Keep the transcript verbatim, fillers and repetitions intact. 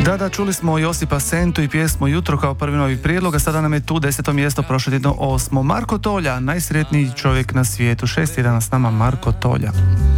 Da, da, čuli smo Josipa Sentu i pjesmu Jutro kao prvi novi prijedlog, a sada nam je tu deseto mjesto, prošle tjedno osmo. Marko Tolja, najsretniji čovjek na svijetu. Šesti dan s nama Marko Tolja.